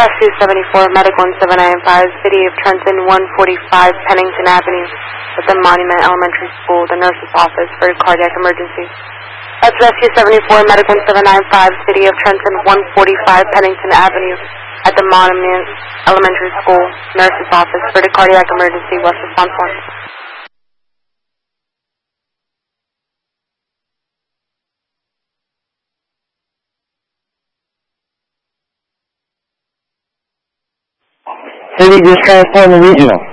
Rescue 74, Medical 1795, City of Trenton, 145 Pennington Avenue, at the Monument Elementary School, the nurse's office for a cardiac emergency. That's Rescue 74, Medical 795, City of Trenton, 145 Pennington Avenue, at the Monument Elementary School, nurse's office for the cardiac emergency. What's response one? City, just transform the regional.